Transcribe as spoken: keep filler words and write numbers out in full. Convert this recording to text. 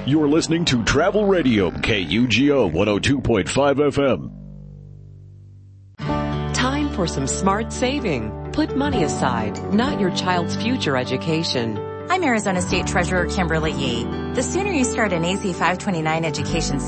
You're listening to Travel Radio, K U G O one oh two point five F M. Time for some smart saving. Put money aside, not your child's future education. I'm Arizona State Treasurer Kimberly Yee. The sooner you start an A Z five twenty-nine education